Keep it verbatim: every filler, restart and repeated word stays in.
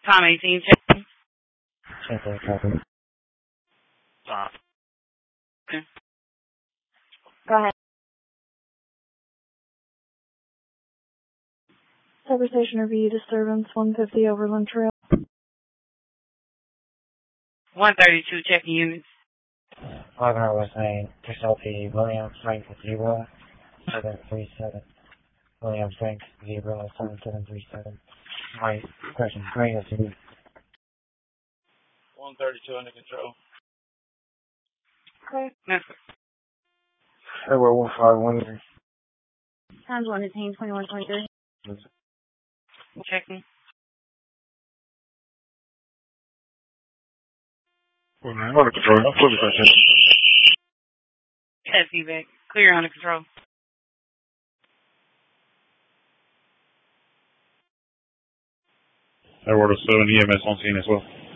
Tom eighteen, checking. Check that copy. Stop. Okay. Go ahead. Cyber Station Review Disturbance one fifty Overland Trail. one thirty-two, checking units. Wagner was saying, X L P, William Frank zero seven three seven. William Frank zero seven seven three seven. My question, great as you. one thirty-two under control. Okay. That's Hey, we're one five one three. Times one eighteen, twenty-one twenty-three. checking. Well, man, under control. I'm fully contact. Test evac. Clear under control. Airwater seven E M S on scene as well.